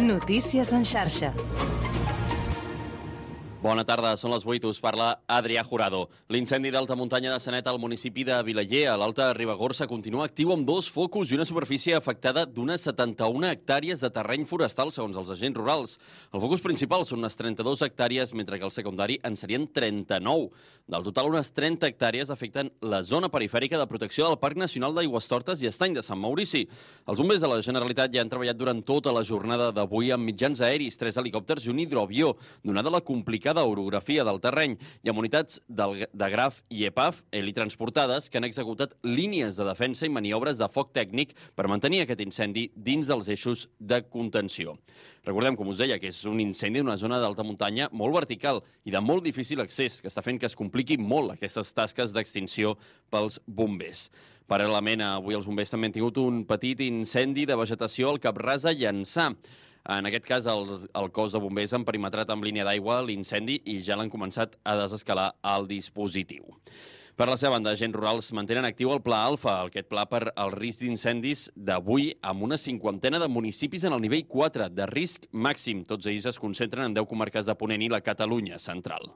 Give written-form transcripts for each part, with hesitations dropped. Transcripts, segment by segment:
Notícies en xarxa. Bona tarda, són les 8, us parla Adrià Jurado. L'incendi d'alta muntanya de Sanet al municipi de Vilaller, a l'Alta Ribagorça, continua actiu amb 2 focus i una superfície afectada d'unes 71 hectàrees de terreny forestal, segons els agents rurals. El focus principal són unes 32 hectàrees, mentre que el secundari en serien 39. Del total, unes 30 hectàrees afecten la zona perifèrica de protecció del Parc Nacional d'Aigüestortes i Estany de Sant Maurici. Els bombers de la Generalitat ja han treballat durant tota la jornada d'avui amb mitjans aeris, 3 helicòpters i un hidroavió, donada la complicada orografia del terreny i amb unitats de Graf i EPAF helitransportades que han executat línies de defensa i maniobres de foc tècnic per mantenir aquest incendi dins dels eixos de contenció. Recordem, com us deia, que és un incendi d'una zona d'alta muntanya molt vertical i de molt difícil accés, que està fent que es compliqui molt aquestes tasques d'extinció pels bombers. Paral·lelament, avui els bombers també han tingut un petit incendi de vegetació al Cap Ras a Llançà. En aquest cas, el cos de bombers han perimetrat amb línia d'aigua l'incendi i ja l'han començat a desescalar el dispositiu. Per la seva banda, agents rurals mantenen actiu el Pla Alfa, aquest pla per al risc d'incendis d'avui, amb una 50ena de municipis en el nivell 4 de risc màxim. Tots ells es concentren en 10 comarques de Ponent i la Catalunya central.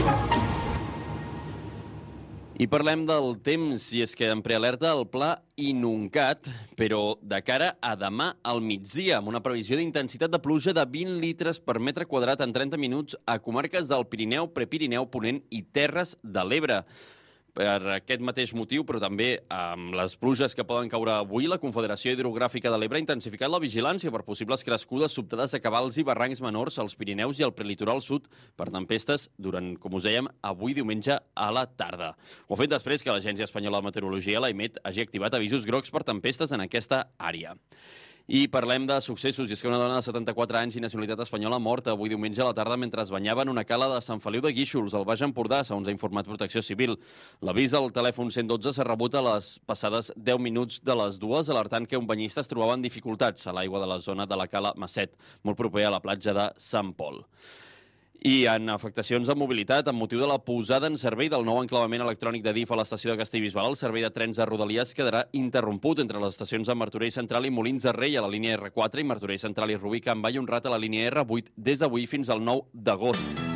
I parlem del temps, i és que en prealerta el pla Inuncat, però de cara a demà al migdia, amb una previsió d'intensitat de pluja de 20 litres per metre quadrat en 30 minuts a comarques del Pirineu, Prepirineu, Ponent i Terres de l'Ebre. Per aquest mateix motiu, però també amb les pluges que poden caure avui, la Confederació Hidrogràfica de l'Ebre ha intensificat la vigilància per possibles crescudes sobtades de cabals i barrancs menors als Pirineus i al prelitoral sud per tempestes durant, com us dèiem, avui diumenge a la tarda. Ho ha fet després que l'Agència Espanyola de Meteorologia, l'AEMET, hagi activat avisos grocs per tempestes en aquesta àrea. I parlem de successos, i és que una dona de 74 anys i nacionalitat espanyola morta avui diumenge a la tarda mentre es banyava en una cala de Sant Feliu de Guíxols, al Baix Empordà, segons ha informat Protecció Civil. L'avís al telèfon 112 s'ha rebut a les passades 10 minuts de les 2, alertant que un banyista es trobava en dificultats a l'aigua de la zona de la cala Masset, molt proper a la platja de Sant Pol. I en afectacions de mobilitat, amb motiu de la posada en servei del nou enclavament electrònic de DIF a l'estació de Castellbisbal, el servei de trens de Rodalies quedarà interromput entre les estacions de Martorell Central i Molins de Rei a la línia R4 i Martorell Central i Rubí Can Vall i Honrat a la línia R8 des d'avui fins al 9 d'agost.